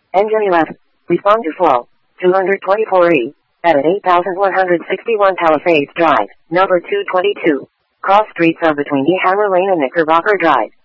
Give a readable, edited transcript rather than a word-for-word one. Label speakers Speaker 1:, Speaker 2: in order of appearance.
Speaker 1: Engine 11. Respond to flow. 224E. At 8161 Palisades Drive, number 222. Cross streets are between Hammer Lane and Knickerbocker Drive.